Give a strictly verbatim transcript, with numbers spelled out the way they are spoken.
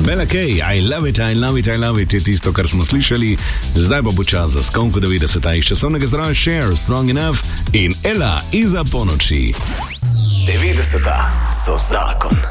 Bella K, I love it, I love it, I love it je tisto, kar smo slišali. Zdaj pa bo čas za skonku devetdeseta iz časovnega zdroja Cher, Strong Enough in Ella iza ponoči. devetdeseta so zakon.